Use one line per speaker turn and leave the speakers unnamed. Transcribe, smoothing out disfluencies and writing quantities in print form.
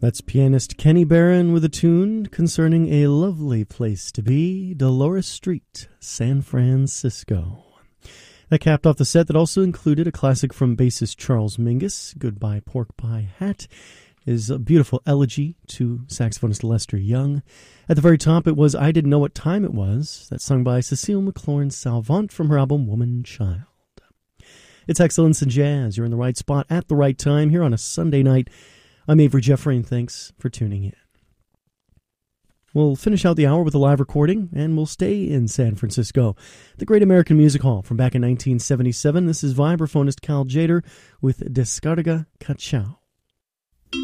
That's pianist Kenny Barron with a tune concerning a lovely place to be, Dolores Street, San Francisco. That capped off the set that also included a classic from bassist Charles Mingus, Goodbye Pork Pie Hat, his beautiful elegy to saxophonist Lester Young. At the very top, it was I Didn't Know What Time It Was, that's sung by Cecile McLaurin Salvant from her album Woman Child. It's Excellence in Jazz. You're in the right spot at the right time here on a Sunday night. I'm Avery Jeffrey, and thanks for tuning in. We'll finish out the hour with a live recording, and we'll stay in San Francisco. The Great American Music Hall from back in 1977. This is vibraphonist Cal Tjader with Descarga Cachao.